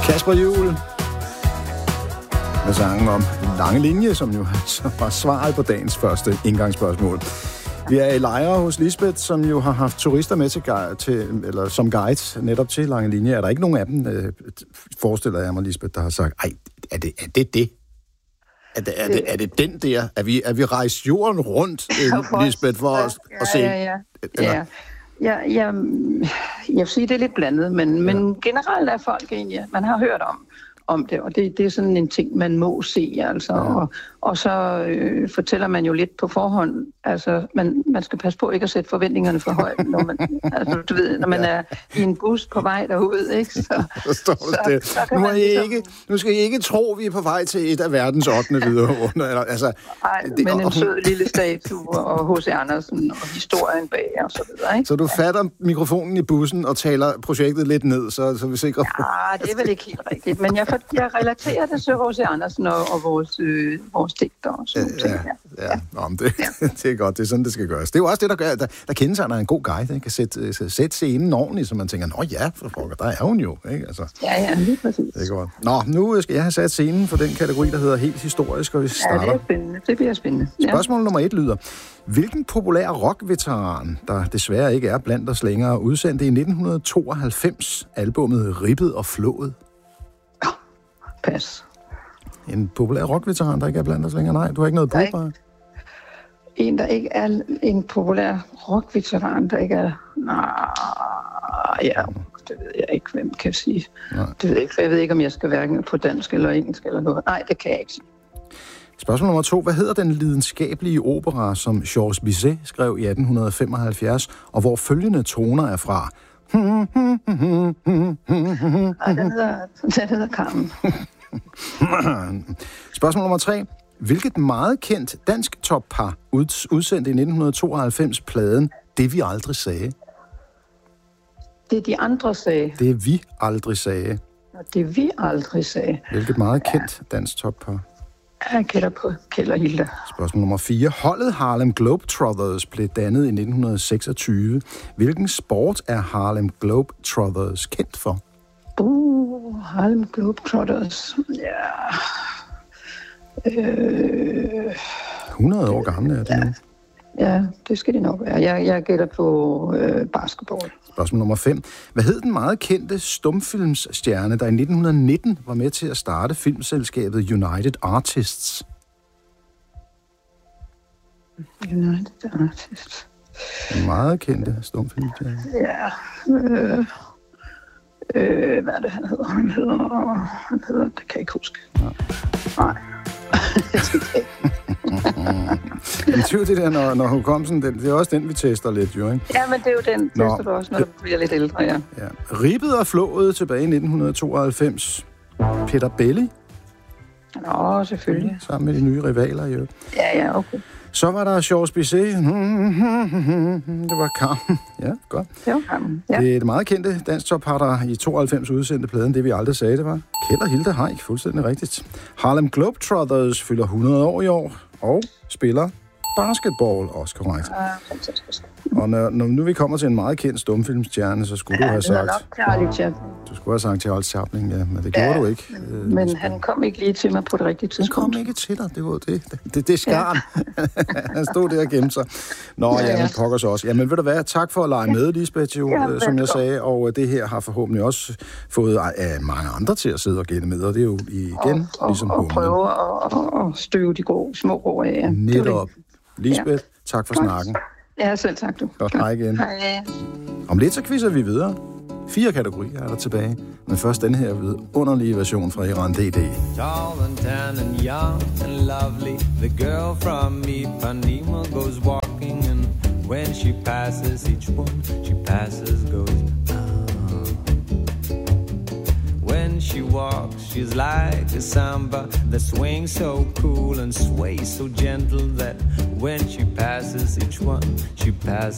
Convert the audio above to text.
Kasper Juhl med sangen om Lange Linje, som jo var svaret på dagens første indgangsspørgsmål. Vi er i lejre hos Lisbeth, som jo har haft turister med eller som guides netop til Lange Linje. Er der ikke nogen af dem, forestiller jeg mig, Lisbeth, der har sagt, ej, er det? Er det den der? Er vi rejst jorden rundt, Lisbeth, for at se? Ja. Jeg vil sige, det er lidt blandet, men generelt er folk egentlig, man har hørt om det, og det er sådan en ting, man må se, altså. Ja. Og så fortæller man jo lidt på forhånd, altså, man skal passe på ikke at sætte forventningerne for højt, når man, altså, du ved, når man er i en bus på vej derud, ikke? Nu skal I ikke tro, vi er på vej til et af verdens 8. vidunder. Altså, men en sød lille statue, og H.C. Andersen, og historien bag, og så videre, ikke? Så du fatter mikrofonen i bussen og taler projektet lidt ned, så vi sikrer på... Ja, det er vel ikke helt rigtigt, men jeg relaterer det til H.C. Andersen og vores digter og sådan noget. Nå, men det er godt, det er sådan, det skal gøres. Det er jo også det, der gør, der kendetegner en god guide, den kan sætte scenen ordentligt, så man tænker, nå ja, for pokker, der er hun jo, ikke? Altså, ja, lige præcis. Det er godt. Nå, nu skal jeg have sat scenen for den kategori, der hedder helt historisk, og vi starter. Ja, det er spændende. Det bliver spændende. Ja. Spørgsmål nummer 1 lyder, hvilken populær rockveteran, der desværre ikke er blandt os længere, udsendte i 1992 albummet Ribbet og Flået? Pas. En populær rockveteran, der ikke er blandt os længere? Nej, du har ikke noget på bare? En, der ikke er en populær rockveteran, der ikke er... det ved jeg ikke, hvem kan sige. Det ved jeg ikke, for jeg ved ikke, om jeg skal hverken på dansk eller engelsk eller noget. Nej, det kan jeg ikke sige. Spørgsmål nummer 2. Hvad hedder den lidenskabelige opera, som Georges Bizet skrev i 1875, og hvor følgende toner er fra? Den hedder Carmen. Spørgsmål nummer 3. Hvilket meget kendt dansk toppar udsendte i 1992 pladen Det vi aldrig sagde? Det de andre sagde. Det vi aldrig sagde. Det vi aldrig sagde. Hvilket meget kendt dansk toppar? Jeg gætter på Kjeld og Hilda. Spørgsmål nummer 4. Holdet Harlem Globetrotters blev dannet i 1926. Hvilken sport er Harlem Globetrotters kendt for? Harlem Globetrotters. Ja. 100 år gamle er det nu. Ja, det skal det nok være. Jeg gætter på basketball. Spørgsmål nummer 5. Hvad hed den meget kendte stumfilmsstjerne, der i 1919 var med til at starte filmselskabet United Artists? United Artists. Den meget kendte stumfilmsstjerne. Ja. Hvad er det, han hedder? Han hedder, det kan jeg ikke huske. Nej. Det er jo det der, når hukommelsen, det er også den, vi tester lidt, jo, ikke? Ja, men det er jo den, tester du også, når du bliver lidt ældre, ja. Ribbet og Flået tilbage i 1992. Peter Belli. Nå, selvfølgelig. Sammen med de nye rivaler, jo. Ja, okay. Så var der Georges Bizet. Det var Carmen. Ja, godt. Det var Carmen, ja. Det er det meget kendte dansk toppar, der i 92 udsendte pladen, det vi aldrig sagde, det var Kjeld og Hilda Haik, fuldstændig rigtigt. Harlem Globetrotters fylder 100 år i år og spiller basketball, også korrekt. Og når nu vi kommer til en meget kendt stumfilmstjerne, så skulle du have sagt... Du skulle have sagt Charles Chaplin, ja, men det gjorde du ikke. Men han kom ikke lige til mig på det rigtige tidspunkt. Han kom ikke til dig, det var det. Det skarn. Han stod der og gemte sig. Nå, men pokker så også. Jamen, ved du hvad, tak for at lege med, Lisbeth, som jeg sagede, og det her har forhåbentlig også fået mange andre til at sidde og gætte med, og det er jo igen ligesom og prøve at støve de gode små rå af. Netop. Lisbeth, tak for snakken. Ja, selv tak du. Godt, hej igen. Hej. Om lidt så quizzer vi videre. 4 kategorier er der tilbage. Men først den her underlige version fra Iran DD. Tall and tan and young and lovely, the girl from Ipanema goes walking, and when she passes each one, she passes goes When she walks, she's like a samba that swings so cool and sways so gentle that when she passes each one, she passes